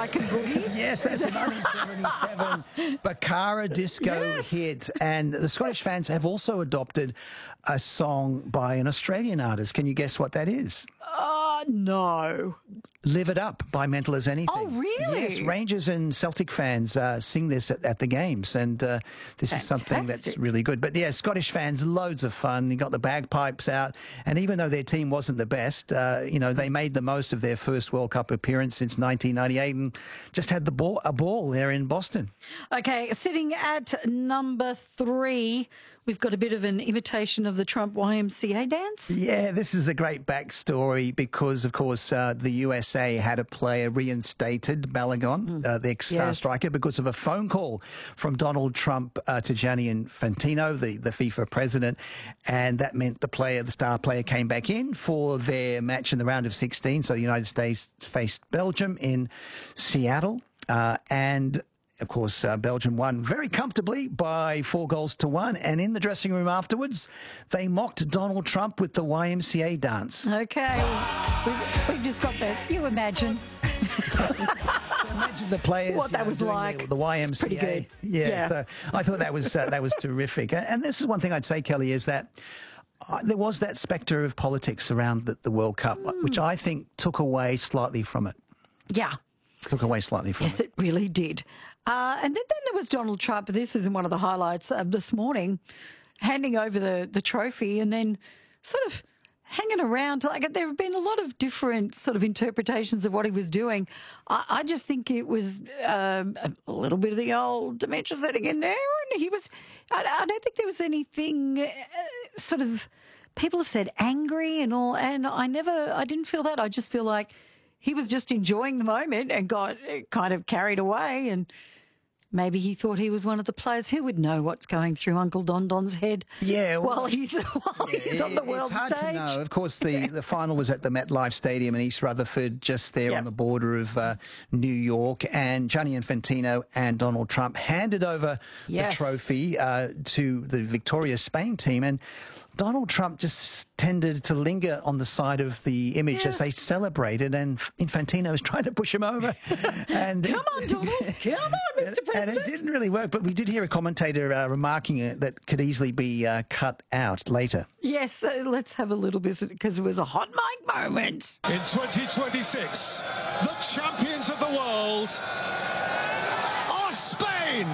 American Boogie. Yes, that's a 1977 Baccara disco hit. And the Scottish fans have also adopted a song by an Australian artist. Can you guess what that is? No. Live It Up by Mental as Anything. Oh, really? Yes, Rangers and Celtic fans sing this at the games, and this is something that's really good. But yeah, Scottish fans, loads of fun. You got the bagpipes out, and even though their team wasn't the best, they made the most of their first World Cup appearance since 1998 and just had a ball there in Boston. Okay, sitting at number 3, we've got a bit of an imitation of the Trump YMCA dance. Yeah, this is a great backstory because, of course, the USA had a player reinstated, Balogun, their star striker, because of a phone call from Donald Trump to Gianni Infantino, the FIFA president, and that meant the star player came back in for their match in the round of 16. So the United States faced Belgium in Seattle, and of course, Belgium won very comfortably by 4-1. And in the dressing room afterwards, they mocked Donald Trump with the YMCA dance. Okay. We've just got that. You imagine. Imagine the players. What that was like. The YMCA. It's pretty good. Yeah. So I thought that was terrific. And this is one thing I'd say, Kelly, is that there was that spectre of politics around the World Cup, which I think took away slightly from it. Yeah. Took away slightly from it. Yes, it really did. And then there was Donald Trump. This is in one of the highlights this morning, handing over the trophy and then sort of hanging around. Like, there have been a lot of different sort of interpretations of what he was doing. I just think it was a little bit of the old dementia setting in there. And he was, I don't think there was anything sort of, people have said angry and all. And I didn't feel that. I just feel like he was just enjoying the moment and got kind of carried away, and maybe he thought he was one of the players. Who would know what's going through Uncle Don Don's head while he's on the world stage? It's hard to know. Of course, the final was at the MetLife Stadium in East Rutherford, just there on the border of New York, and Gianni Infantino and Donald Trump handed over the trophy to the victorious Spain team, and Donald Trump just tended to linger on the side of the image as they celebrated, and Infantino was trying to push him over. And come on, Donald. Come on, Mr. President. And it didn't really work, but we did hear a commentator remarking it that could easily be cut out later. Yes, let's have a little bit, because it was a hot mic moment. In 2026, the champions of the world are Spain.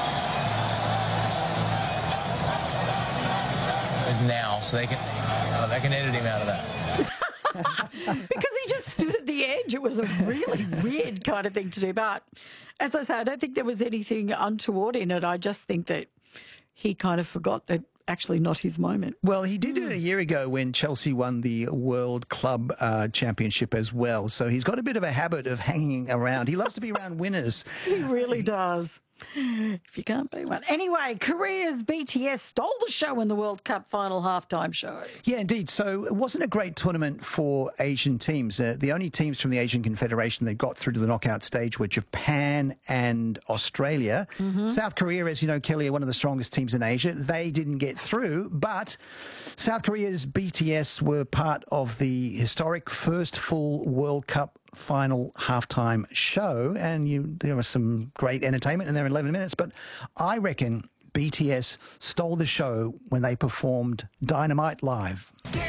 Now, so they can edit him out of that. Because he just stood at the edge. It was a really weird kind of thing to do. But as I say, I don't think there was anything untoward in it. I just think that he kind of forgot that actually not his moment. Well, he did it a year ago when Chelsea won the World Club Championship as well. So he's got a bit of a habit of hanging around. He loves to be around winners. He really does. If you can't be one. Anyway, Korea's BTS stole the show in the World Cup final halftime show. Yeah, indeed. So it wasn't a great tournament for Asian teams. The only teams from the Asian Confederation that got through to the knockout stage were Japan and Australia. South Korea, as you know, Kelly, are one of the strongest teams in Asia. They didn't get through, but South Korea's BTS were part of the historic first full World Cup final halftime show, and there was some great entertainment in there in 11 minutes, but I reckon BTS stole the show when they performed Dynamite Live.